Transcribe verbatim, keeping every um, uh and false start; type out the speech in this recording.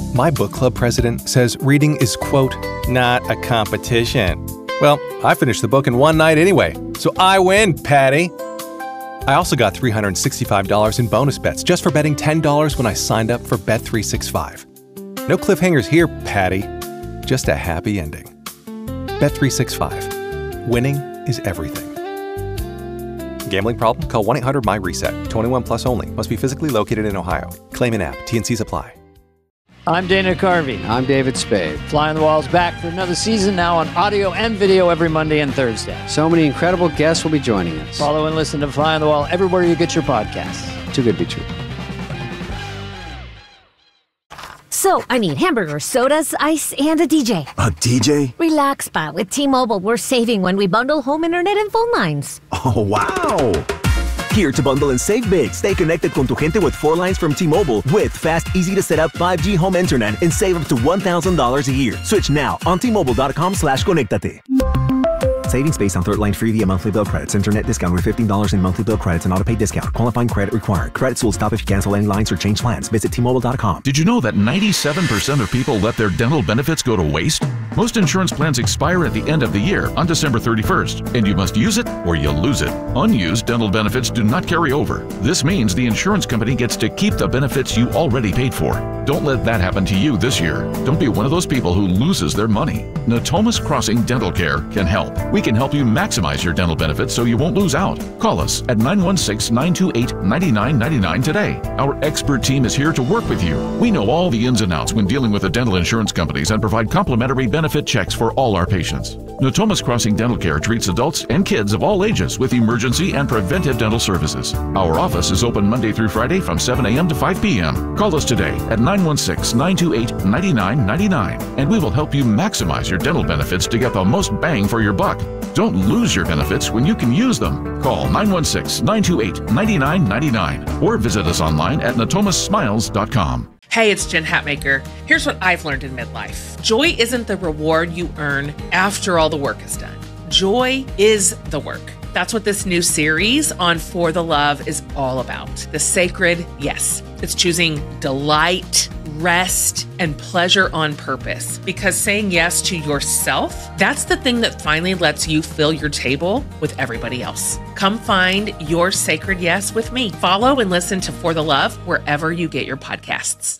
My book club president says reading is, quote, not a competition. Well, I finished the book in one night anyway, so I win, Patty. I also got three hundred sixty-five dollars in bonus bets just for betting ten dollars when I signed up for Bet three sixty-five. No cliffhangers here, Patty. Just a happy ending. Bet three sixty-five. Winning is everything. Gambling problem? Call one eight hundred my reset. twenty-one plus only. Must be physically located in Ohio. Claim in app. T N Cs apply. I'm Dana Carvey. I'm David Spade. Fly on the Wall's back for another season, now on audio and video every Monday and Thursday. So many incredible guests will be joining us. Follow and listen to Fly on the Wall everywhere you get your podcasts. Too good to be true. So, I need hamburgers, sodas, ice, and a D J. A D J? Relax, Pa. With T-Mobile, we're saving when we bundle home internet and phone lines. Oh, wow! Here to bundle and save big. Stay connected con tu gente with four lines from T-Mobile with fast, easy-to-set-up five G home internet and save up to one thousand dollars a year. Switch now on T-Mobile.com slash conectate. Savings based on third line free via monthly bill credits. Internet discount with fifteen dollars in monthly bill credits and auto-pay discount. Qualifying credit required. Credits will stop if you cancel any lines or change plans. Visit T Mobile dot com. Did you know that ninety-seven percent of people let their dental benefits go to waste? Most insurance plans expire at the end of the year on December thirty-first, and you must use it or you'll lose it. Unused dental benefits do not carry over. This means the insurance company gets to keep the benefits you already paid for. Don't let that happen to you this year. Don't be one of those people who loses their money. Natomas Crossing Dental Care can help. We can help you maximize your dental benefits so you won't lose out. Call us at nine one six, nine two eight, nine nine nine nine today. Our expert team is here to work with you. We know all the ins and outs when dealing with the dental insurance companies and provide complimentary benefit checks for all our patients. Natomas Crossing Dental Care treats adults and kids of all ages with emergency and preventive dental services. Our office is open Monday through Friday from seven a.m. to five p.m. Call us today at nine one six, nine two eight, nine nine nine nine and we will help you maximize your dental benefits to get the most bang for your buck. Don't lose your benefits when you can use them. Call nine one six, nine two eight, nine nine nine nine or visit us online at natomas smiles dot com. Hey, it's Jen Hatmaker. Here's what I've learned in midlife. Joy isn't the reward you earn after all the work is done. Joy is the work. That's what this new series on For the Love is all about. The sacred yes. It's choosing delight, rest, and pleasure on purpose. Because saying yes to yourself, that's the thing that finally lets you fill your table with everybody else. Come find your sacred yes with me. Follow and listen to For the Love wherever you get your podcasts.